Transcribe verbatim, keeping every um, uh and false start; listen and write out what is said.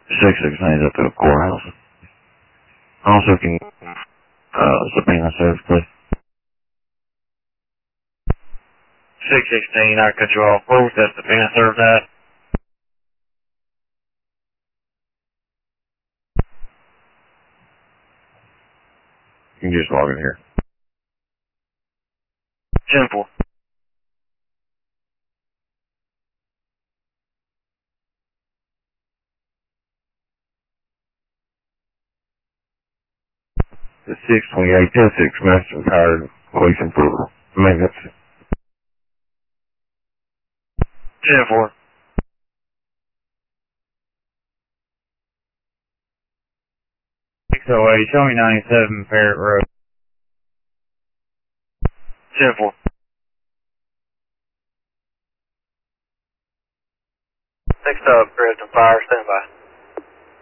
six sixteen at the courthouse. Also, can uh, subpoena service, please? six sixteen, I cut you off. Where was that subpoena served at? You can just log in here. ten four. The six twenty-eight, ten six, Master Retired Police Improver. Maintenance. ten four. six oh eight, show me ninety-seven Parrot Road. ten four. Next up, Dresden Fire, stand by.